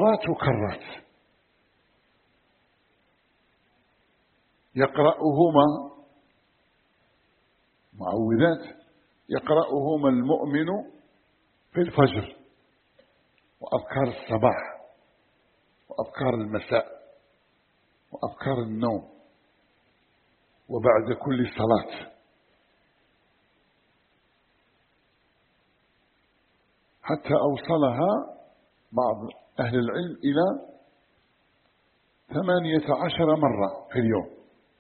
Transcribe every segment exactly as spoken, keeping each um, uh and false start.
مرات وكرات، يقرأهما معوذات يقرأهما المؤمن في الفجر وأذكار الصباح وأذكار المساء وأذكار النوم وبعد كل صلاة، حتى أوصلها بعض أهل العلم إلى ثمانية عشر مرة في اليوم،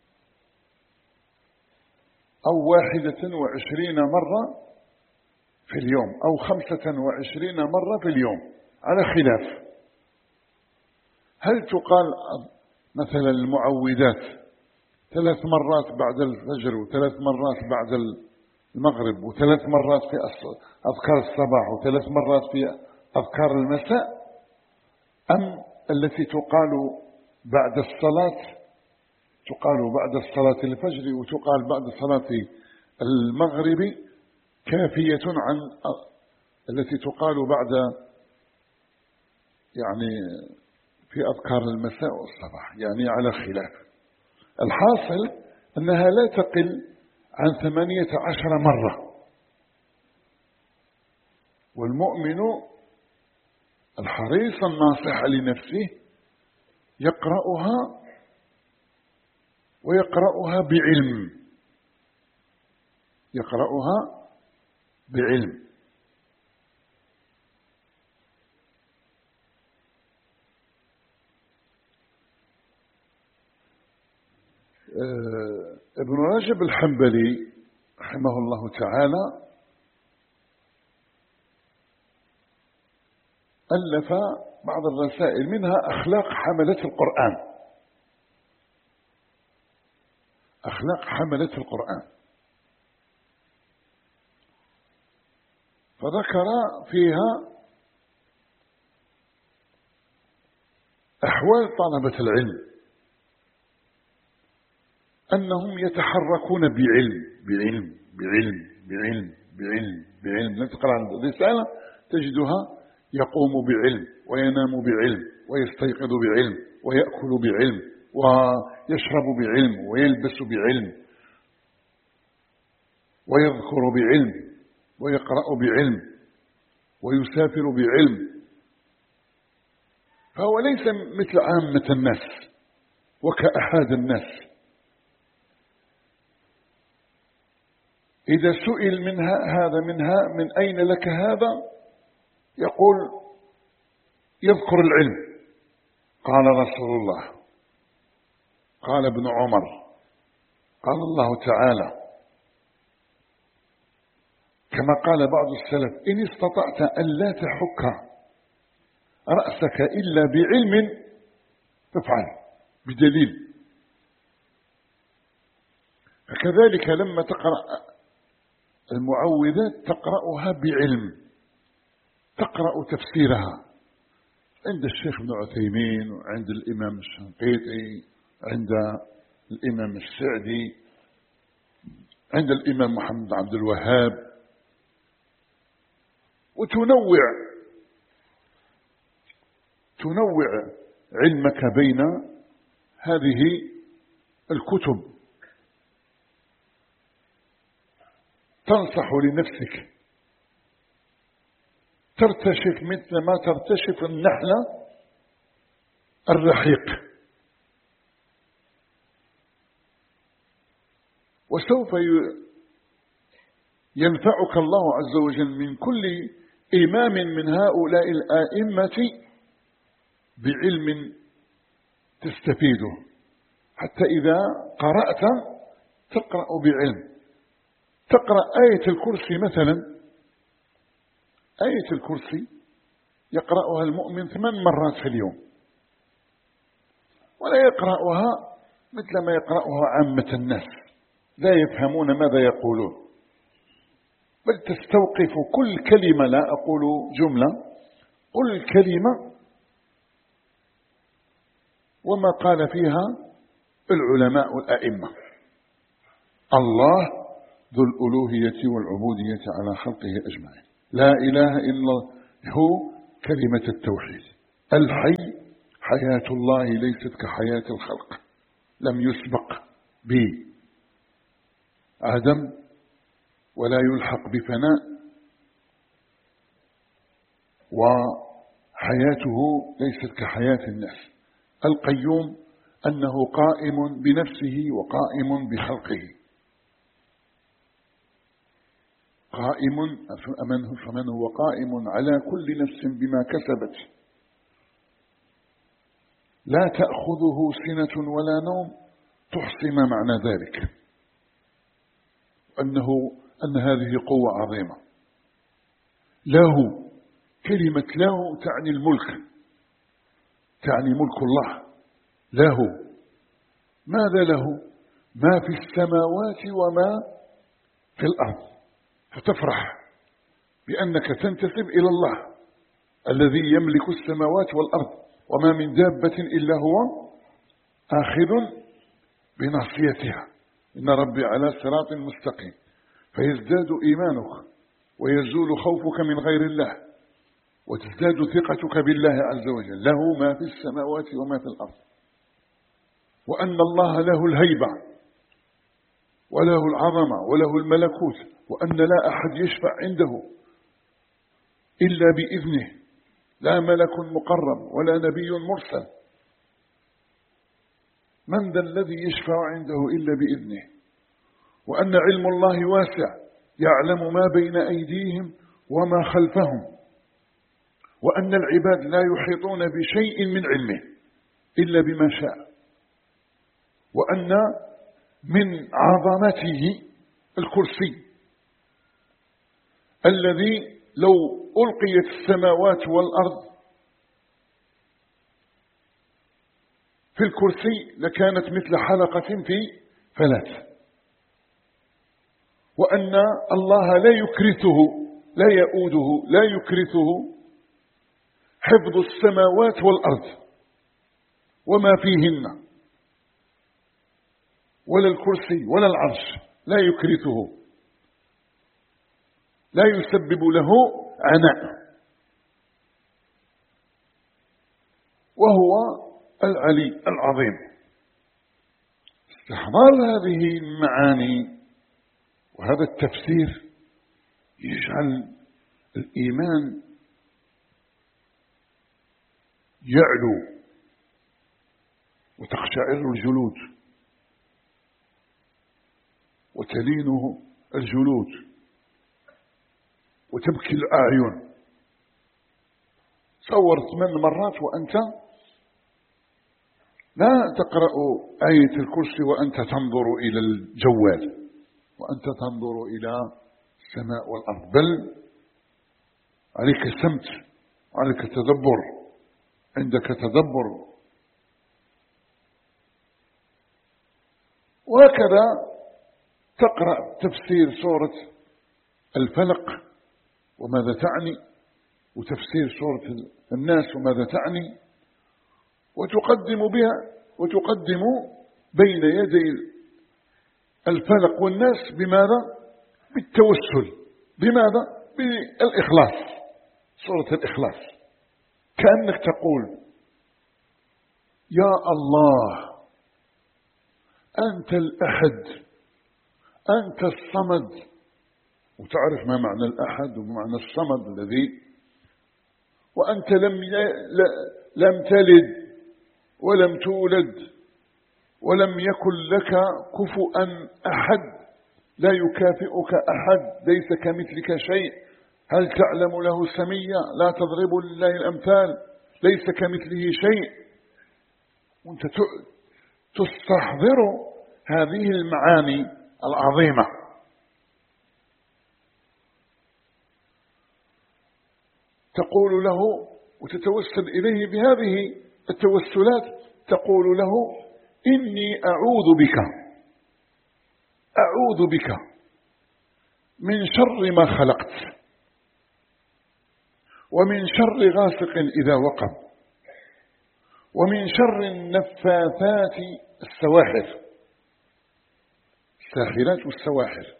أو واحدة وعشرين مرة في اليوم، أو خمسة وعشرين مرة في اليوم، على خلاف. هل تقال مثلا المعوذات ثلاث مرات بعد الفجر وثلاث مرات بعد المغرب وثلاث مرات في أذكار الصباح وثلاث مرات في أذكار المساء، أم التي تقال بعد الصلاة تقال بعد الصلاة الفجر وتقال بعد صلاة المغرب كافية عن التي تقال بعد يعني في أذكار المساء والصباح؟ يعني على خلاف. الحاصل أنها لا تقل عن ثمانية عشر مرة، والمؤمن الحريص الناصح لنفسه يقرأها ويقرأها بعلم، يقرأها بعلم. ابن رجب الحنبلي رحمه الله تعالى ألف بعض الرسائل، منها أخلاق حملة القرآن، أخلاق حملة القرآن، فذكر فيها أحوال طلبة العلم، أنهم يتحركون بعلم بعلم بعلم بعلم بعلم بعلم. لا تقرأ الرسالة تجدها يقوم بعلم وينام بعلم ويستيقظ بعلم ويأكل بعلم ويشرب بعلم ويلبس بعلم ويذكر بعلم ويقرأ بعلم ويسافر بعلم، فهو ليس مثل عامة الناس وكأحد الناس. إذا سئل منها هذا منها من أين لك هذا، يقول يذكر العلم، قال رسول الله، قال ابن عمر، قال الله تعالى، كما قال بعض السلف: إن استطعت أن لا تحك رأسك إلا بعلم فافعل، بدليل. فكذلك لما تقرأ المعوذات تقرأها بعلم، تقرأ تفسيرها عند الشيخ ابن عثيمين وعند الإمام الشنقيطي، عند الإمام السعدي، عند الإمام محمد عبد الوهاب، وتنوع تنوع علمك بين هذه الكتب، تنصح لنفسك، ترتشف مثل ما ترتشف النحلة الرحيق، وسوف ينفعك الله عز وجل من كل إمام من هؤلاء الآئمة بعلم تستفيده، حتى إذا قرأت تقرأ بعلم. تقرأ آية الكرسي مثلا، آية الكرسي يقرأها المؤمن ثمان مرات في اليوم، ولا يقرأها مثل ما يقرأها عامة الناس، لا يفهمون ماذا يقولون، بل تستوقف كل كلمة، لا أقول جملة، كل كلمة وما قال فيها العلماء الأئمة. الله ذو الألوهية والعبودية على خلقه أجمعين، لا إله إلا هو، كلمة التوحيد، الحي حياة الله ليست كحياة الخلق، لم يسبق بعدم ولا يلحق بفناء، وحياته ليست كحياة الناس. القيوم أنه قائم بنفسه وقائم بخلقه، قائم فمن هو قائم على كل نفس بما كسبت، لا تأخذه سنة ولا نوم تحصي ما معنى ذلك، أنه أن هذه قوة عظيمة. له، كلمة له تعني الملك، تعني ملك الله. له، ماذا له؟ ما في السماوات وما في الأرض، فتفرح بأنك تنتسب إلى الله الذي يملك السماوات والأرض، وما من دابة إلا هو آخذ بناصيتها، إن ربي على صراط مستقيم. فيزداد إيمانك ويزول خوفك من غير الله وتزداد ثقتك بالله عز وجل. له ما في السماوات وما في الأرض، وأن الله له الهيبة وله العظمة وله الملكوت، وأن لا أحد يشفع عنده إلا بإذنه، لا ملك مقرب ولا نبي مرسل. من ذا الذي يشفع عنده إلا بإذنه؟ وأن علم الله واسع، يعلم ما بين أيديهم وما خلفهم، وأن العباد لا يحيطون بشيء من علمه إلا بما شاء، وأن من عظمته الكرسي الذي لو ألقيت السماوات والأرض في الكرسي لكانت مثل حلقة في فلات، وأن الله لا يكرثه، لا يؤوده، لا يكرثه حفظ السماوات والأرض وما فيهن، ولا الكرسي ولا العرش لا يكرثه، لا يسبب له عناء، وهو العلي العظيم. استحضار هذه المعاني وهذا التفسير يجعل الإيمان يعلو وتقشعر الجلود وتلينه الجلود وتبكي الأعين. تصور ثمان مرات وأنت لا تقرأ آية الكرسي وأنت تنظر إلى الجوال وأنت تنظر إلى السماء والأرض، بل عليك سمت وعليك تدبر، عندك تدبر. وهكذا تقرأ تفسير سورة الفلق وماذا تعني، وتفسير سورة الناس وماذا تعني، وتقدم بها وتقدم بين يدي الفلق والناس بماذا؟ بالتوسل. بماذا؟ بالإخلاص. سورة الإخلاص كأنك تقول يا الله أنت الأحد، أنت الصمد. وتعرف ما معنى الأحد ومعنى الصمد الذي، وأنت لم لم تلد ولم تولد ولم يكن لك كفؤا أحد، لا يكافئك أحد، ليس كمثلك شيء، هل تعلم له سميا، لا تضرب لله الأمثال، ليس كمثله شيء. وأنت تستحضر هذه المعاني العظيمة. تقول له وتتوسل إليه بهذه التوسلات، تقول له إني أعوذ بك أعوذ بك من شر ما خلقت، ومن شر غاسق إذا وقب، ومن شر النفاثات السواحر، الساحرات والسواحر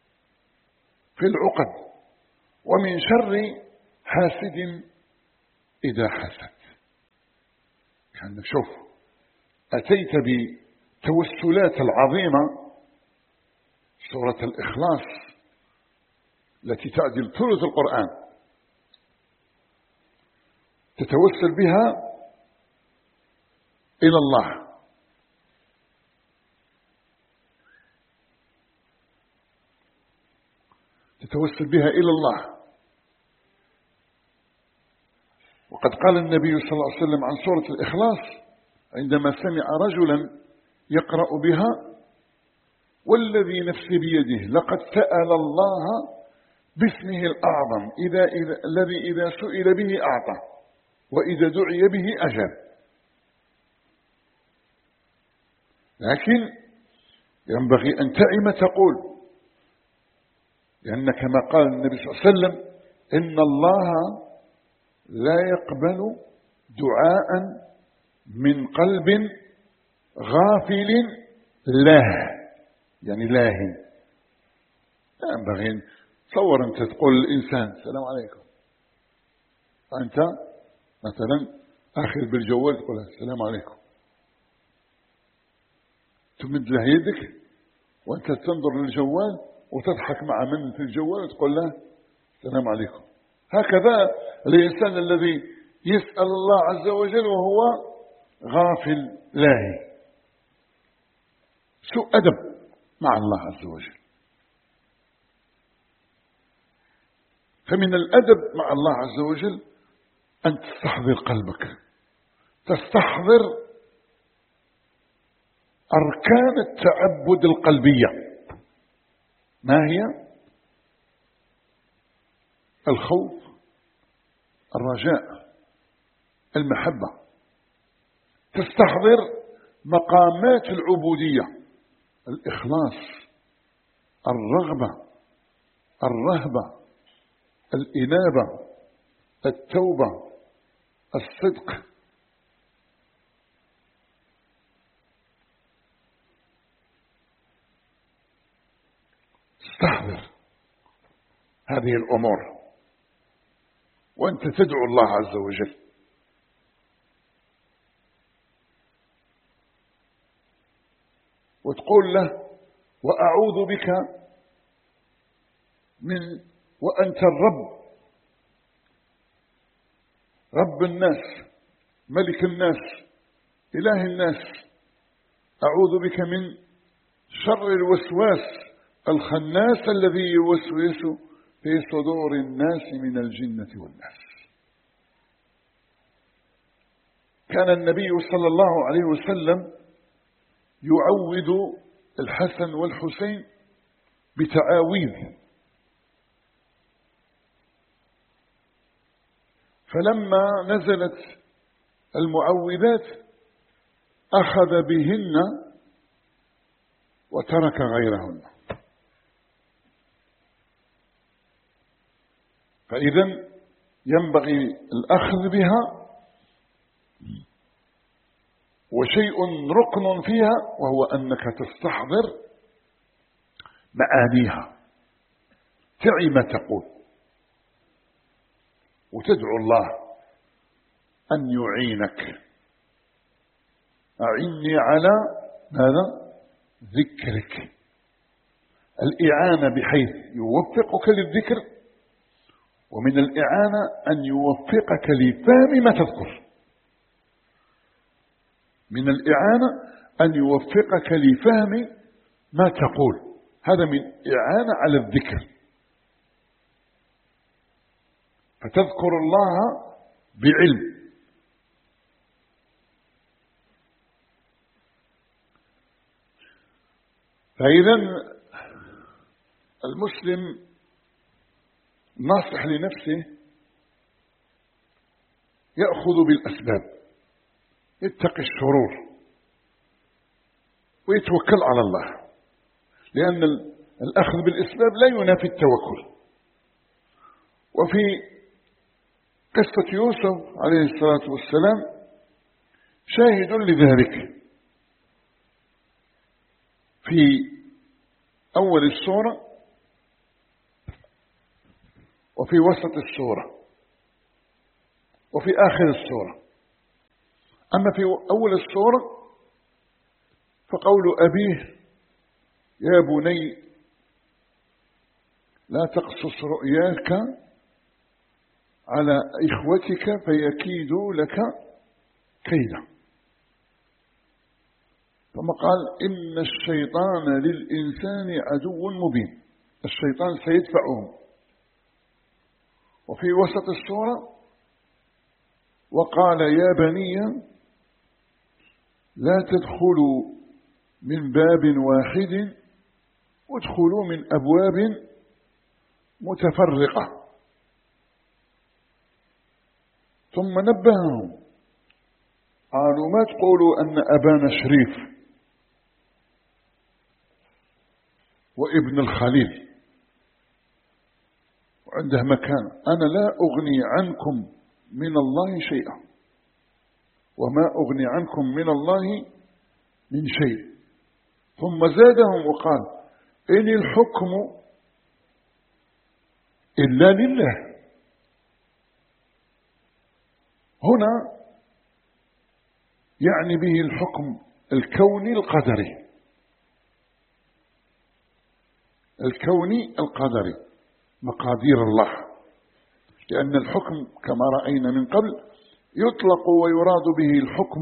في العقد، ومن شر حاسد إذا حسد. يعني شوف، أتيت بتوسلات العظيمة، سورة الإخلاص التي تعدل ثلث القرآن تتوسل بها إلى الله، تتوسل بها إلى الله. وقد قال النبي صلى الله عليه وسلم عن سورة الإخلاص عندما سمع رجلا يقرأ بها: والذي نفسي بيده لقد سأل الله باسمه الأعظم إذا إذا الذي إذا سئل به أعطى وإذا دعي به أجاب. لكن ينبغي أن تعم تقول، لأن كما قال النبي صلى الله عليه وسلم: إن الله لا يقبل دعاء من قلب غافل له، يعني لاهٍ. ينبغي تصور أنت تقول للإنسان: السلام عليكم، أنت مثلا آخذ بالجوال تقول له: السلام عليكم، تمد له يدك وأنت تنظر للجوال وتضحك مع من في الجوال وتقول له: السلام عليكم. هكذا الإنسان الذي يسأل الله عز وجل وهو غافل لاهي، سوء أدب مع الله عز وجل. فمن الأدب مع الله عز وجل أن تستحضر قلبك، تستحضر أركان التعبد القلبية. ما هي؟ الخوف، الرجاء، المحبة. تستحضر مقامات العبودية: الإخلاص، الرغبة، الرهبة، الإنابة، التوبة، الصدق. استحضر هذه الأمور وأنت تدعو الله عز وجل. وتقول له: وأعوذ بك من وأنت الرب، رب الناس، ملك الناس، إله الناس، أعوذ بك من شر الوسواس الخناس الذي يوسوس في صدور الناس من الجنة والناس. كان النبي صلى الله عليه وسلم يعوذ الحسن والحسين بتعاويذ، فلما نزلت المعوذات أخذ بهن وترك غيرهن. فإذا ينبغي الأخذ بها، وشيء ركن فيها وهو أنك تستحضر معانيها، تعي ما تقول، وتدعو الله أن يعينك. أعني على ماذا؟ ذكرك، الإعانة بحيث يوفقك للذكر، ومن الإعانة أن يوفقك لفهم ما تذكر. من الإعانة أن يوفقك لفهم ما تقول، هذا من إعانة على الذكر. فتذكر الله بعلم. فإذا المسلم ناصح لنفسه يأخذ بالأسباب، يتقي الشرور ويتوكل على الله، لأن الأخذ بالأسباب لا ينافي التوكل. وفي قصة يوسف عليه الصلاة والسلام شاهد لذلك. في أول السورة وفي وسط السورة وفي آخر السورة. أما في أول السورة فقول أبيه يا بني لا تقصص رؤياك على إخوتك فيكيدوا لك كيدا. ثم قال إن الشيطان للإنسان عدو مبين، الشيطان سيدفعهم. وفي وسط السورة وقال يا بني لا تدخلوا من باب واحد وادخلوا من أبواب متفرقة. ثم نبههم قالوا ما تقولوا أن أبانا شريف وابن الخليل وعنده مكان، أنا لا أغني عنكم من الله شيئا وما أغني عنكم من الله من شيء. ثم زادهم وقال إن الحكم إلا لله. هنا يعني به الحكم الكوني القدري، الكوني القدري مقادير الله، لأن الحكم كما رأينا من قبل يطلق ويراد به الحكم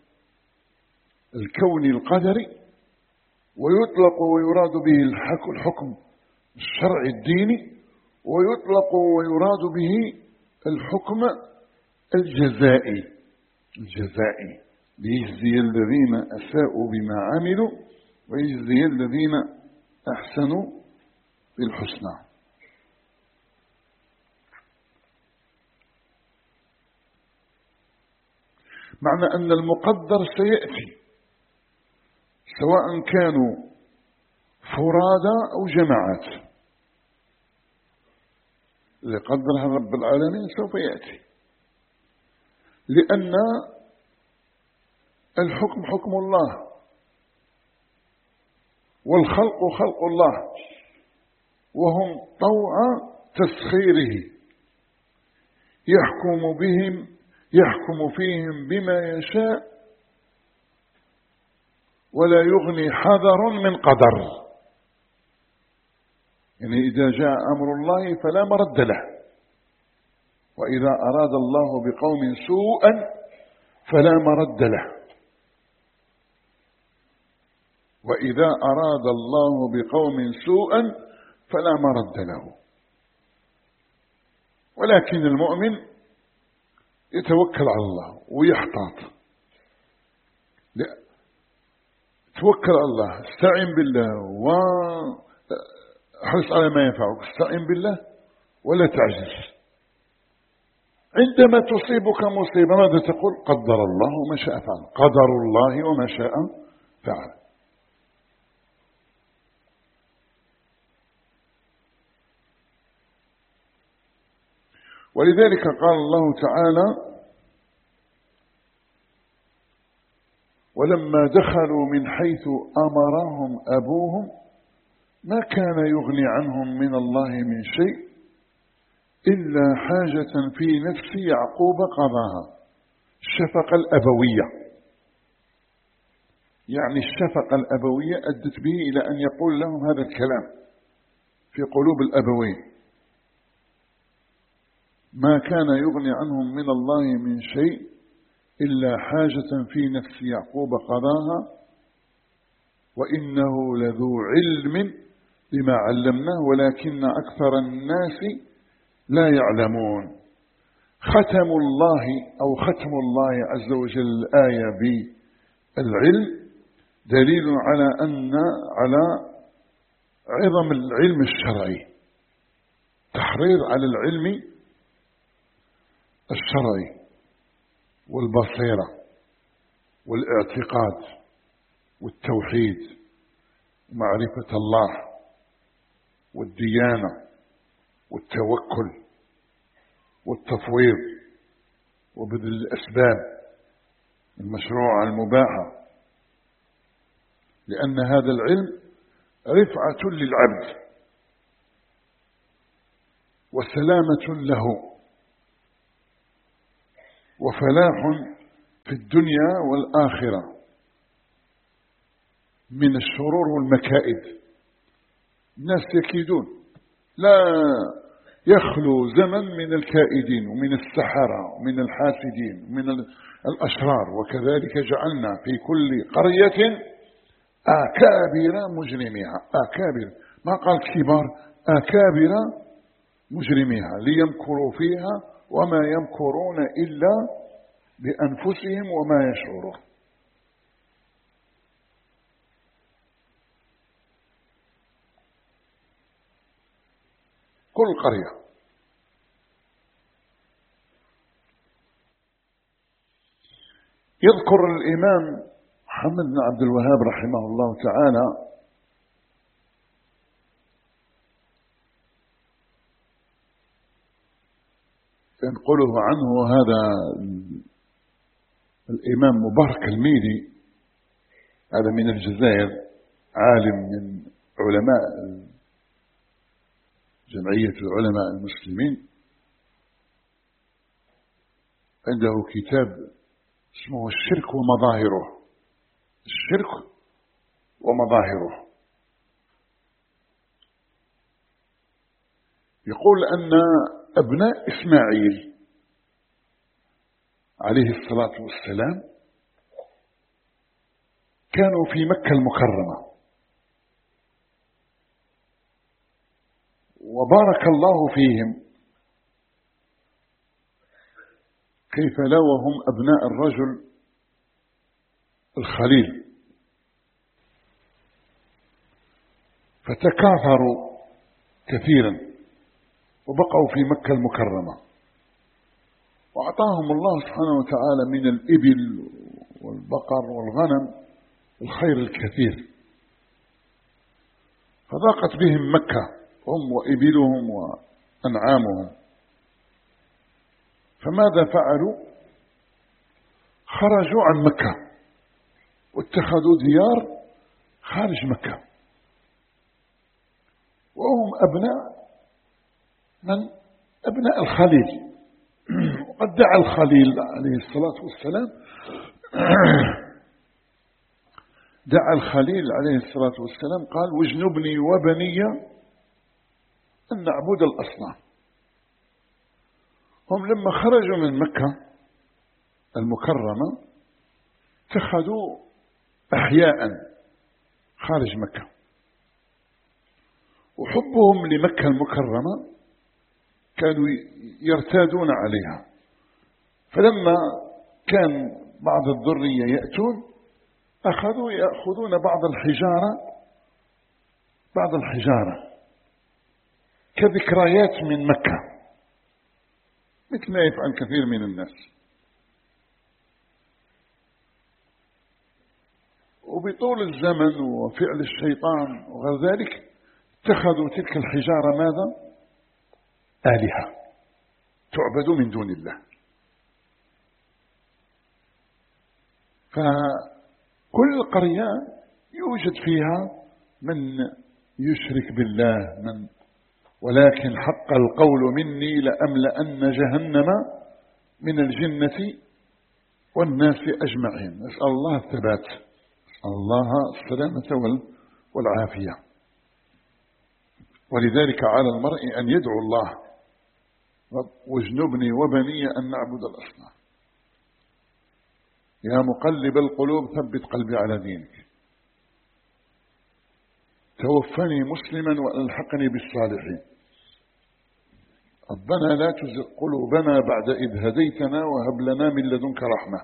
الكوني القدري، ويطلق ويراد به الحكم الشرعي الديني، ويطلق ويراد به الحكم الجزائي الجزائي ليجزي الذين أساءوا بما عملوا ويجزي الذين أحسنوا بالحسنى. معنى أن المقدر سيأتي سواء كانوا فرادى أو جماعات، اللي قدرها رب العالمين سوف يأتي، لأن الحكم حكم الله والخلق خلق الله، وهم طوع تسخيره يحكم بهم يحكم فيهم بما يشاء ولا يغني حذر من قدر. يعني إذا جاء أمر الله فلا مرد له، وإذا أراد الله بقوم سوءا فلا مرد له، وإذا أراد الله بقوم سوءا فلا مرد له. ولكن المؤمن يتوكل على الله ويحتاط، توكل على الله، استعن بالله وحرص على ما ينفعك، استعن بالله ولا تعجز. عندما تصيبك مصيبة ماذا تقول؟ قدر الله وما شاء فعل، قدر الله وما شاء فعل. ولذلك قال الله تعالى ولما دخلوا من حيث أمرهم أبوهم ما كان يغني عنهم من الله من شيء إلا حاجة في نفس يعقوب قضاها. الشفقة الأبوية، يعني الشفقة الأبوية أدت به إلى أن يقول لهم هذا الكلام في قلوب الأبوين. ما كان يغني عنهم من الله من شيء إلا حاجة في نفس يعقوب قضاها وإنه لذو علم لما علمناه ولكن أكثر الناس لا يعلمون. ختم الله أو ختم الله عز وجل الآية بالعلم دليل على أن على عظم العلم الشرعي، تحريض على العلم الشرعي والبصيرة والاعتقاد والتوحيد ومعرفة الله والديانة والتوكل والتفويض وبذل الأسباب المشروعة المباحة، لأن هذا العلم رفعة للعبد وسلامة له. وفلاح في الدنيا والآخرة من الشرور والمكائد. الناس يكيدون، لا يخلو زمن من الكائدين ومن السحرة ومن الحاسدين ومن الأشرار. وكذلك جعلنا في كل قرية أكابر مجرميها، أكابر ما قال كبار، أكابر مجرميها ليمكروا فيها وما يمكرون إلا بأنفسهم وما يشعرون. كل قرية. يذكر الإمام محمد بن عبد الوهاب رحمه الله تعالى ينقله عنه هذا الإمام مبارك الميري، هذا من الجزائر، عالم من علماء جمعية العلماء المسلمين، عنده كتاب اسمه الشرك ومظاهره، الشرك ومظاهره. يقول أن أبناء إسماعيل عليه الصلاة والسلام كانوا في مكة المكرمة، وبارك الله فيهم، كيف لا وهم أبناء الرجل الخليل، فتكاثروا كثيرا وبقوا في مكة المكرمة، وأعطاهم الله سبحانه وتعالى من الإبل والبقر والغنم الخير الكثير، فضاقت بهم مكة هم وإبلهم وأنعامهم، فماذا فعلوا؟ خرجوا عن مكة واتخذوا ديار خارج مكة، وهم أبناء من؟ أبناء الخليل. وقد دعا الخليل عليه الصلاة والسلام دعا الخليل عليه الصلاة والسلام قال: واجنبني وبني أن نعبد الأصنام. هم لما خرجوا من مكة المكرمة اتخذوا أحياء خارج مكة، وحبهم لمكة المكرمة كانوا يرتادون عليها، فلما كان بعض الذرية يأتون أخذوا يأخذون بعض الحجارة بعض الحجارة كذكريات من مكة، مثل ما يفعل كثير من الناس. وبطول الزمن وفعل الشيطان وغير ذلك اتخذوا تلك الحجارة ماذا؟ آلهة تعبد من دون الله. فكل قرية يوجد فيها من يشرك بالله، من ولكن حق القول مني لأملأن جهنم من الجنة والناس أجمعين. نسأل الله الثبات، نسأل الله السلامة والعافية. ولذلك على المرء أن يدعو الله: رب واجنبني وبني أن نعبد الأصنام، يا مقلب القلوب ثبت قلبي على دينك، توفني مسلما وألحقني بالصالحين، ربنا لا تزغ قلوبنا بعد إذ هديتنا وهب لنا من لدنك رحمة.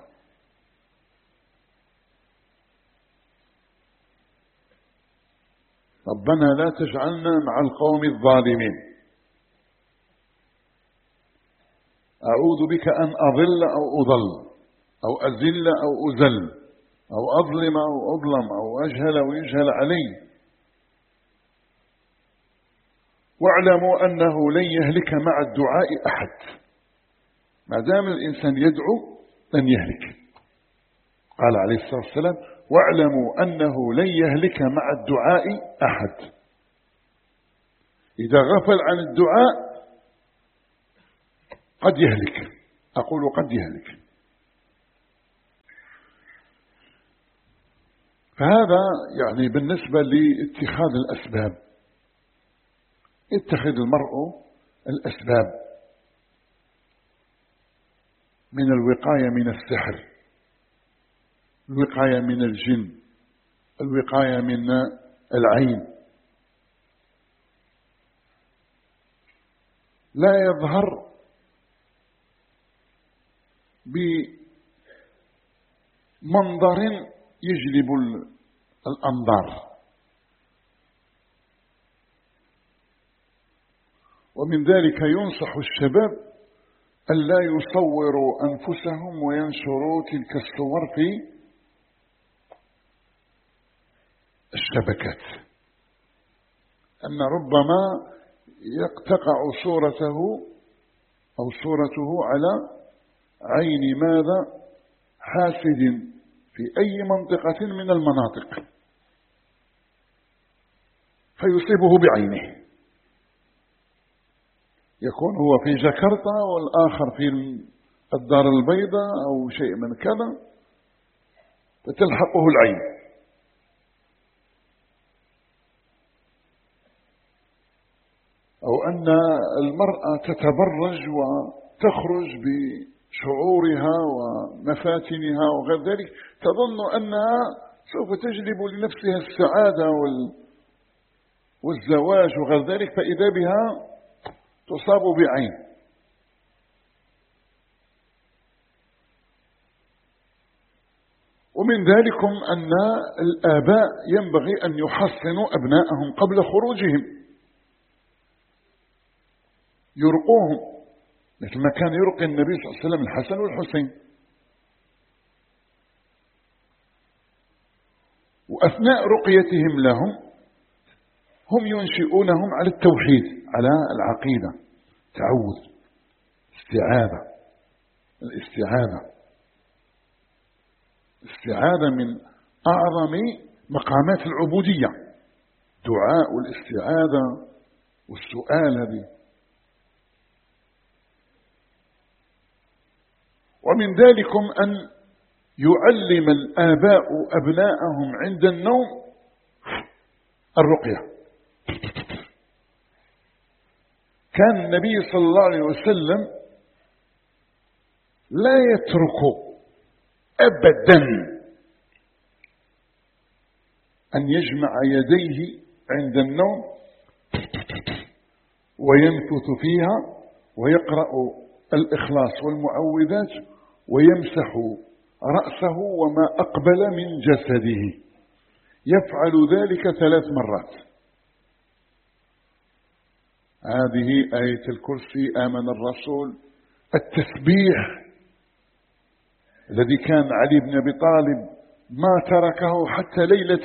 ربنا لا تجعلنا مع القوم الظالمين، أعوذ بك أن أضل أو أضل أو أذل أو أذل أو أظلم أو أظلم أو أجهل أو يجهل علي، واعلموا أنه لن يهلك مع الدعاء أحد، ما دام الإنسان يدعو لن يهلك. قال عليه الصلاة والسلام: واعلموا أنه لن يهلك مع الدعاء أحد. إذا غفل عن الدعاء قد يهلك، أقول قد يهلك. فهذا يعني بالنسبة لاتخاذ الأسباب. يتخذ المرء الأسباب من الوقاية من السحر، الوقاية من الجن، الوقاية من العين. لا يظهر بمنظر يجلب الأنظار. ومن ذلك ينصح الشباب ألا يصوروا أنفسهم وينشروا تلك الصور في الشبكات، أن ربما يقتقع صورته أو صورته على عين ماذا حاسد في أي منطقة من المناطق فيصيبه بعينه، يكون هو في جاكرتا والآخر في الدار البيضاء أو شيء من كذا فتلحقه العين. أو أن المرأة تتبرج وتخرج بشعورها ومفاتنها وغير ذلك، تظن أنها سوف تجلب لنفسها السعادة والزواج وغير ذلك، فإذا بها تصاب بعين. ومن ذلك أن الآباء ينبغي أن يحصنوا أبناءهم قبل خروجهم، يرقوهم مثل ما كان يرقي النبي صلى الله عليه وسلم الحسن والحسين. وأثناء رقيتهم لهم هم ينشئونهم على التوحيد، على العقيدة، تعوذ، استعاذة. الاستعاذة الاستعاذة من أعظم مقامات العبودية، دعاء والاستعاذة والسؤال هذه. ومن ذلكم أن يعلم الآباء أبناءهم عند النوم الرقية. كان النبي صلى الله عليه وسلم لا يترك أبدا أن يجمع يديه عند النوم وينفث فيها ويقرأ الإخلاص والمعوذات ويمسح رأسه وما أقبل من جسده، يفعل ذلك ثلاث مرات. هذه آية الكرسي، آمن الرسول، التسبيح الذي كان علي بن أبي طالب ما تركه حتى ليلة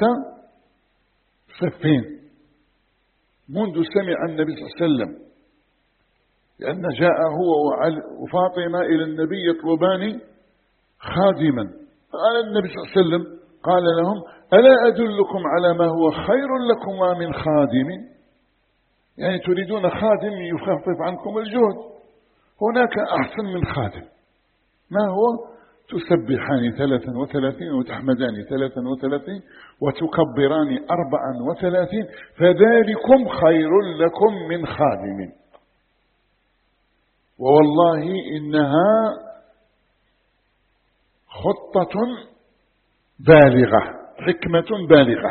صفين منذ سمع النبي صلى الله عليه وسلم، لأن جاء هو وفاطمة إلى النبي يطلبان خادما، قال النبي صلى الله عليه وسلم قال لهم ألا أدلكم على ما هو خير لكم من خادم؟ يعني تريدون خادم يخفف عنكم الجهد، هناك أحسن من خادم. ما هو؟ تسبحان ثلاثا وثلاثين وتحمدان ثلاثا وثلاثين وتكبران أربعا وثلاثين فذلكم خير لكم من خادم. ووالله إنها خطة بالغة، حكمة بالغة.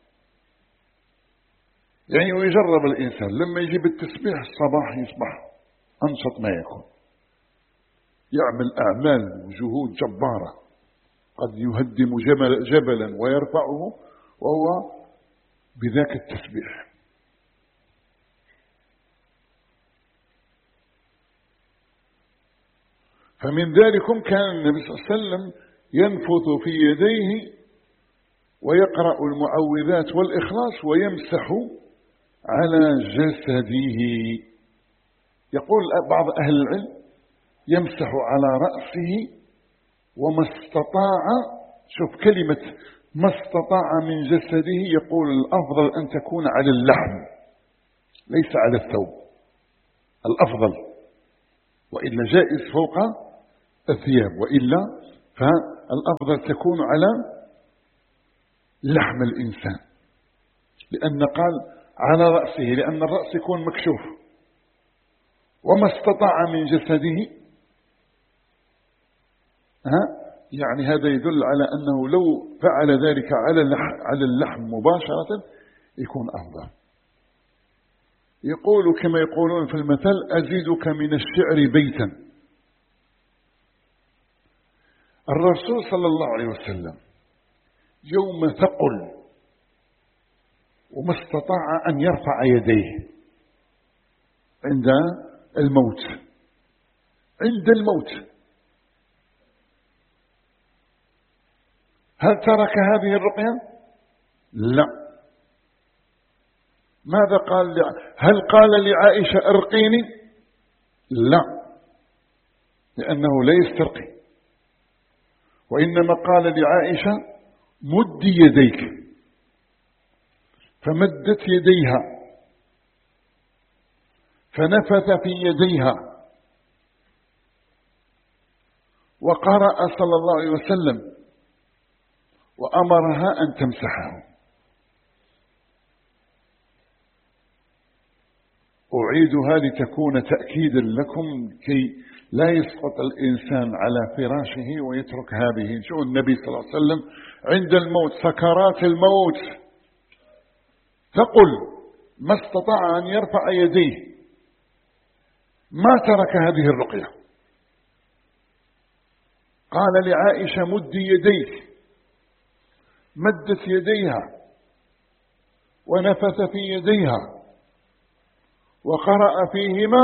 يعني ويجرب الإنسان لما يجيب التسبيح الصباح يصبح أنشط ما يكون، يعمل أعمال وجهود جبارة، قد يهدم جبل جبلا ويرفعه وهو بذاك التسبيح. فمن ذلكم كان النبي صلى الله عليه وسلم ينفث في يديه ويقرأ المعوذات والإخلاص ويمسح على جسده. يقول بعض أهل العلم يمسح على رأسه وما استطاع، شوف كلمة ما استطاع من جسده، يقول الأفضل أن تكون على اللحم ليس على الثوب، الأفضل، وإلا جائز فوق الثياب، وإلا فالأفضل تكون على لحم الإنسان، لأن قال على رأسه، لأن الرأس يكون مكشوف، وما استطاع من جسده، ها يعني هذا يدل على أنه لو فعل ذلك على على اللحم مباشرة يكون أفضل. يقول كما يقولون في المثل: أزيدك من الشعر بيتا. الرسول صلى الله عليه وسلم يوم ثقل وما استطاع أن يرفع يديه عند الموت، عند الموت، هل ترك هذه الرقية؟ لا. ماذا قال؟ هل قال لعائشة ارقيني؟ لا، لأنه لا يسترقي، وإنما قال لعائشة مدي يديك، فمدت يديها فنفث في يديها، وقرأ صلى الله عليه وسلم وأمرها أن تمسحه. أعيدها لتكون تأكيدا لكم كي لا يسقط الإنسان على فراشه ويترك هذه. شو النبي صلى الله عليه وسلم عند الموت، سكرات الموت، تقل ما استطاع أن يرفع يديه، ما ترك هذه الرقية. قال لعائشة مدي يديك، مدت يديها ونفث في يديها وقرأ فيهما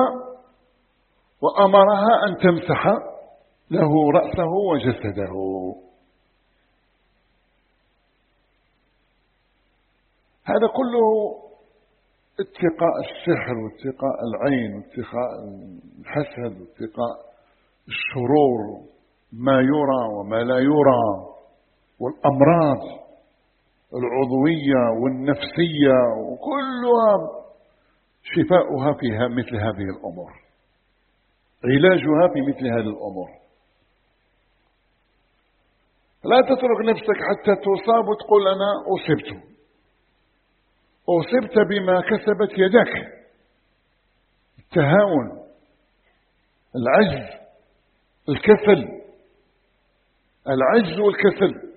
وأمرها أن تمسح له رأسه وجسده. هذا كله اتقاء السحر واتقاء العين واتقاء الحسد واتقاء الشرور، ما يرى وما لا يرى، والأمراض العضوية والنفسية، وكلها شفاؤها فيها مثل هذه الأمور، علاجها في مثل هذه الأمور. لا تترك نفسك حتى تصاب وتقول أنا أصبت. أصبت بما كسبت يدك، التهاون، العجز، الكسل، العجز والكسل.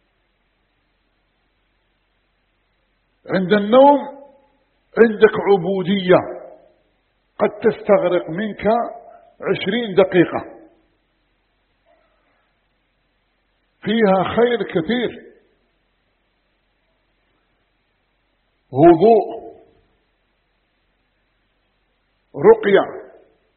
عند النوم عندك عبودية قد تستغرق منك عشرين دقيقة، فيها خير كثير. وضوء، رقية،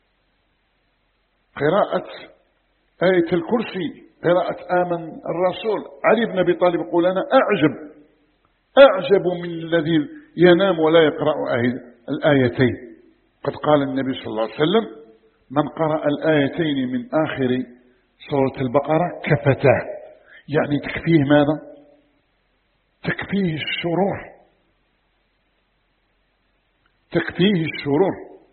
قراءة آية الكرسي، قراءة آمن الرسول. علي بن أبي طالب يقول أنا أعجب أعجب من الذي ينام ولا يقرأ الآيتين. قد قال النبي صلى الله عليه وسلم من قرأ الآيتين من آخر سورة البقرة كفتاه، يعني تكفيه ماذا؟ تكفيه الشرور، تكفيه الشرور.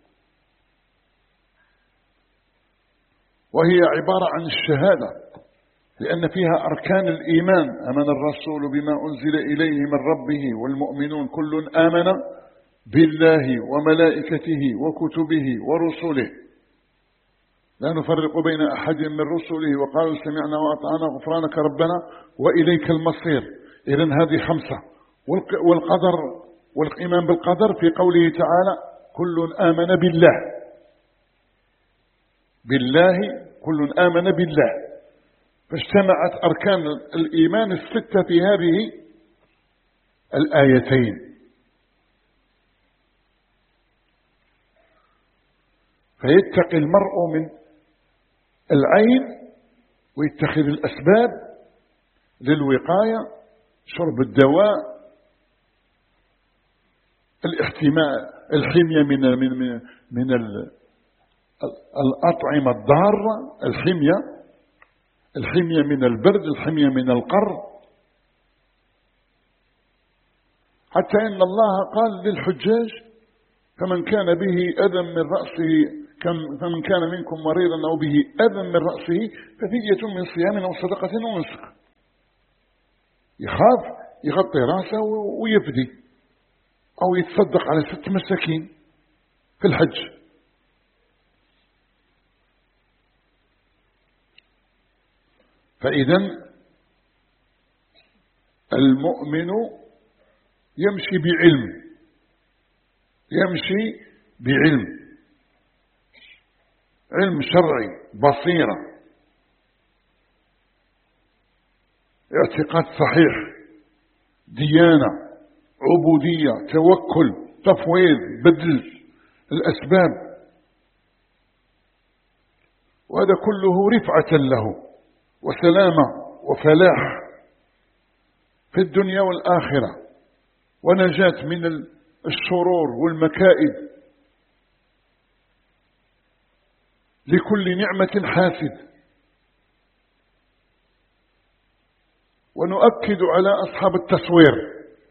وهي عبارة عن الشهادة، لأن فيها أركان الإيمان: آمن الرسول بما أنزل إليه من ربه والمؤمنون كل آمن بالله وملائكته وكتبه ورسله لا نفرق بين أحد من رسله وقالوا سمعنا وأطعنا غفرانك ربنا وإليك المصير. إذن هذه خمسة. والقدر والإيمان بالقدر في قوله تعالى كل آمن بالله، بالله كل آمن بالله. فاجتمعت أركان الإيمان الستة في هذه الآيتين. فيتقي المرء من العين ويتخذ الأسباب للوقاية: شرب الدواء، الاحتماء، الحمية من من من, من الأطعمة الضارة، الحمية الحمية من البرد، الحمية من القر. حتى إن الله قال للحجاج: فمن كان به أذى من رأسه فمن كان منكم مريضا أو به أذى من رأسه ففدية من صيام أو صدقة أو نسك. يخاف يغطي راسه ويفدي أو يتصدق على ست مساكين في الحج. فإذا المؤمن يمشي بعلم، يمشي بعلم، علم شرعي، بصيرة، اعتقاد صحيح، ديانة، عبودية، توكل، تفويض، بذل الأسباب، وهذا كله رفعة له وسلامة وفلاح في الدنيا والآخرة، ونجاة من الشرور والمكائد. لكل نعمة حاسد. ونؤكد على أصحاب التصوير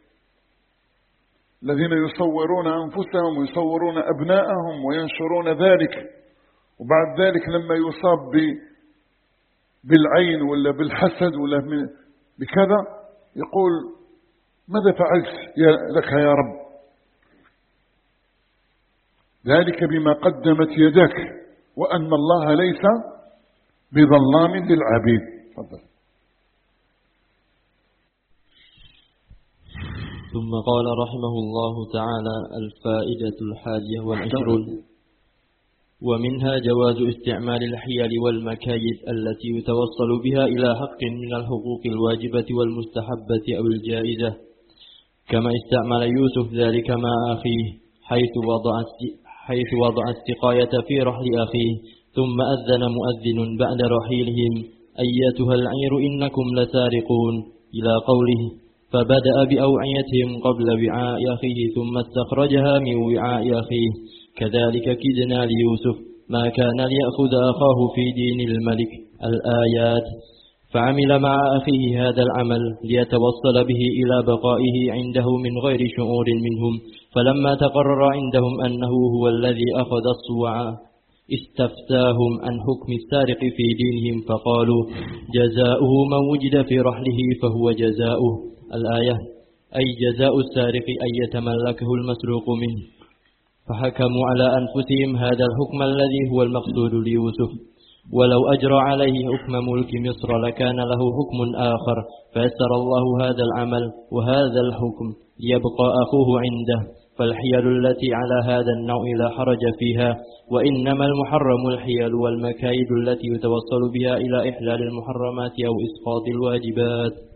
الذين يصورون أنفسهم ويصورون أبناءهم وينشرون ذلك، وبعد ذلك لما يصاب بالعين ولا بالحسد ولا بكذا يقول ماذا فعلت لك يا رب؟ ذلك بما قدمت يدك، وأن الله ليس بظلام للعبيد. تفضل. ثم قال رحمه الله تعالى: الفائدة الحادية والعشرون: ومنها جواز استعمال الحيل والمكايد التي يتوصل بها إلى حق من الحقوق الواجبة والمستحبة أو الجائزة، كما استعمل يوسف ذلك مع أخيه حيث وضع حيث وضع السقاية في رحل أخيه، ثم أذن مؤذن بعد رحيلهم: أيتها العير إنكم لسارقون، إلى قوله: فبدأ بأوعيتهم قبل وعاء أخيه ثم استخرجها من وعاء أخيه. كذلك كدنا ليوسف ما كان ليأخذ أخاه في دين الملك. الآيات. فعمل مع أخيه هذا العمل ليتوصل به إلى بقائه عنده من غير شعور منهم، فلما تقرر عندهم أنه هو الذي أخذ الصوع استفتاهم عن حكم السارق في دينهم، فقالوا: جزاؤه من وجد في رحله فهو جزاؤه. الآية. أي جزاء السارق أن يتملكه المسروق منه. فحكموا على أنفسهم هذا الحكم الذي هو المقصود ليوسف، ولو أجرى عليه حكم ملك مصر لكان له حكم آخر، فيسر الله هذا العمل وهذا الحكم ليبقى أخوه عنده. فالحيل التي على هذا النوع لا حرج فيها، وإنما المحرم الحيل والمكايد التي يتوصل بها إلى إحلال المحرمات أو إسقاط الواجبات.